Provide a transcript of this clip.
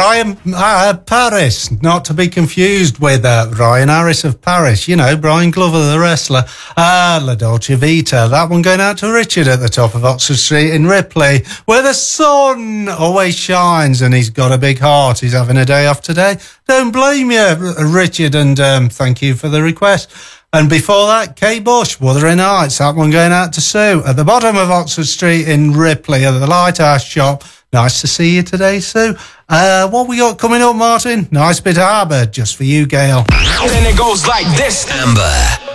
Brian Paris, not to be confused with Ryan Harris of Paris. You know, Brian Glover, the wrestler. La Dolce Vita. That one going out to Richard at the top of Oxford Street in Ripley, where the sun always shines and he's got a big heart. He's having a day off today. Don't blame you, Richard, and thank you for the request. And before that, Kate Bush, Wuthering Heights. That one going out to Sue at the bottom of Oxford Street in Ripley at the Lighthouse Shop. Nice to see you today, Sue. What we got coming up, Martin? Nice bit of Harbour just for you, Gail. And then it goes like this. Amber.